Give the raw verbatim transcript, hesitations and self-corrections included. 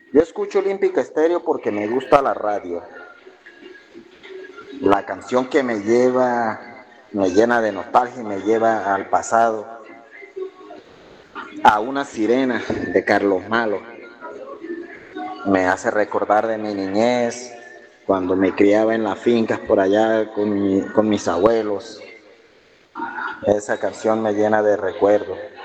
Yo escucho Olímpica Estéreo porque me gusta la radio. La canción que me lleva, me llena de nostalgia y me lleva al pasado, a una sirena de Carlos Malo. Me hace recordar de mi niñez, cuando me criaba en las fincas por allá con, mi, con mis abuelos. Esa canción me llena de recuerdos.